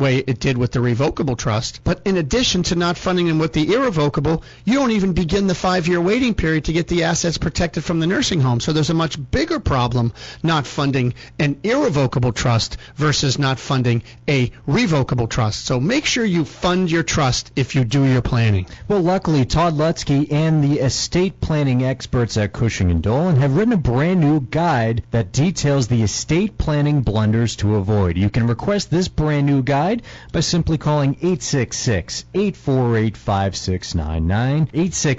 way it did with the revocable trust. But in addition to not funding them with the irrevocable, you don't even begin the 5-year waiting period to get the assets protected from the nursing home. So there's a much bigger problem not funding an irrevocable trust versus not funding a revocable trust. So make sure you fund your trust if you do your planning. Well, luckily, Todd Lutzke and the estate planning experts at Cushing & Dolan have written a brand new guide that details the estate planning blunders to avoid. You can request this brand new guide by simply calling 866-848-5699,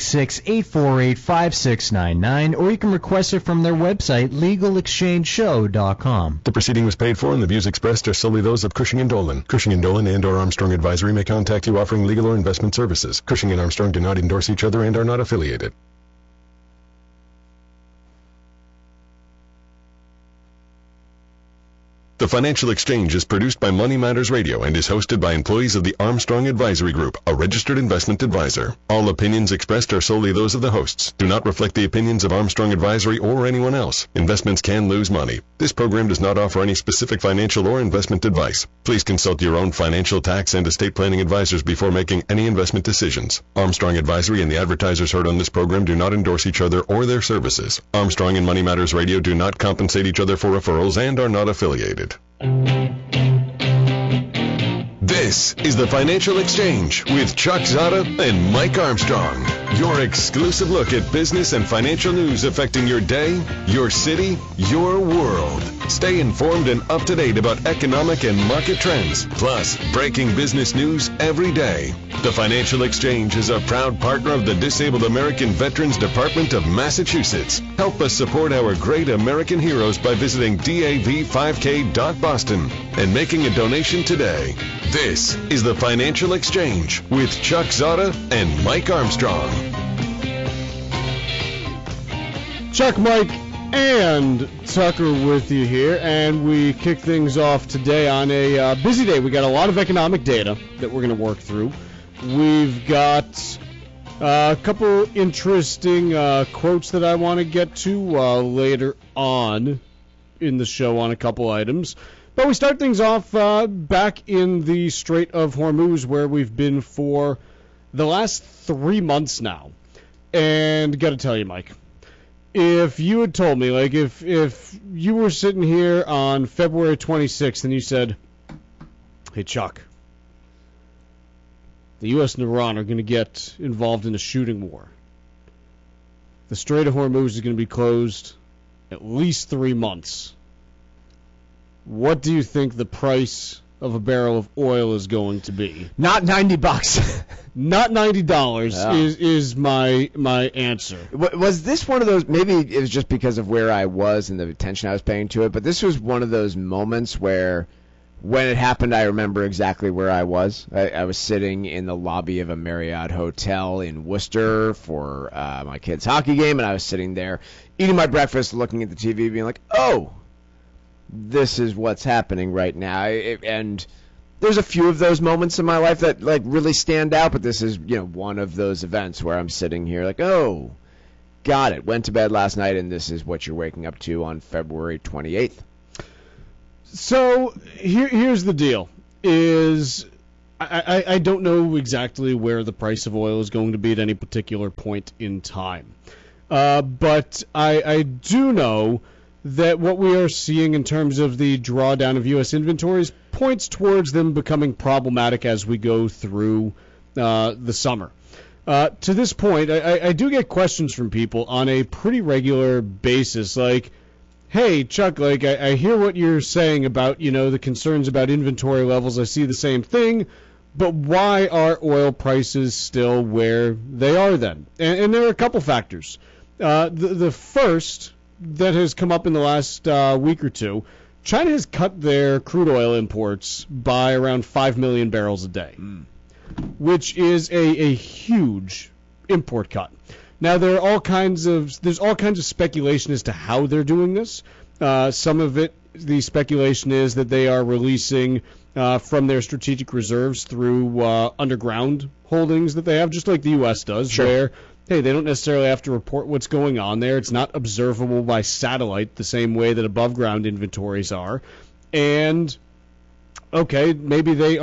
866-848-5699, or you can request it from their website, LegalExchangeShow.com. The proceeding was paid for and the views expressed are solely those of Cushing & Dolan. Cushing & Dolan and or Armstrong Advisory may contact you offering legal or investment services. Cushing & Armstrong do not endorse each other and are not affiliated. The Financial Exchange is produced by Money Matters Radio and is hosted by employees of the Armstrong Advisory Group, a registered investment advisor. All opinions expressed are solely those of the hosts, do not reflect the opinions of Armstrong Advisory or anyone else. Investments can lose money. This program does not offer any specific financial or investment advice. Please consult your own financial, tax, and estate planning advisors before making any investment decisions. Armstrong Advisory and the advertisers heard on this program do not endorse each other or their services. Armstrong and Money Matters Radio do not compensate each other for referrals and are not affiliated. This is the Financial Exchange with Chuck Zada and Mike Armstrong. Your exclusive look at business and financial news affecting your day, your city, your world. Stay informed and up to date about economic and market trends, plus breaking business news every day. The Financial Exchange is a proud partner of the Disabled American Veterans Department of Massachusetts. Help us support our great American heroes by visiting dav5k.boston and making a donation today. This is the Financial Exchange with Chuck Zada and Mike Armstrong. Chuck, Mike, and Tucker with you here, and we kick things off today on a busy day. We got a lot of economic data that we're going to work through. We've got a couple interesting quotes that I want to get to later on in the show on a couple items. But we start things off back in the Strait of Hormuz, where we've been for the last 3 months now. And got to tell you, Mike, if you had told me, like if you were sitting here on February 26th and you said, hey, Chuck, the U.S. and Iran are going to get involved in a shooting war. The Strait of Hormuz is going to be closed at least 3 months. What do you think the price of a barrel of oil is going to be? Not $90. Not $90 is my answer. Was this one of those, maybe it was just because of where I was and the attention I was paying to it, but this was one of those moments where when it happened, I remember exactly where I was. I was sitting in the lobby of a Marriott hotel in Worcester for my kid's hockey game, and I was sitting there eating my breakfast, looking at the TV, being like, oh, this is what's happening right now. And there's a few of those moments in my life that like really stand out, but this is, one of those events where I'm sitting here like, oh, got it. Went to bed last night, and this is what you're waking up to on February 28th. So here's the deal, is I don't know exactly where the price of oil is going to be at any particular point in time. But I do know that what we are seeing in terms of the drawdown of U.S. inventories points towards them becoming problematic as we go through the summer. To this point, I do get questions from people on a pretty regular basis, like, hey, Chuck, like I hear what you're saying about, the concerns about inventory levels. I see the same thing, but why are oil prices still where they are then? And there are a couple factors. The first that has come up in the last week or two, China has cut their crude oil imports by around 5 million barrels a day, which is a huge import cut. Now, there's all kinds of speculation as to how they're doing this. Some of it, the speculation is that they are releasing from their strategic reserves through underground holdings that they have, just like the U.S. does, Sure. where, hey, they don't necessarily have to report what's going on there. It's not observable by satellite the same way that above-ground inventories are. And, okay, maybe they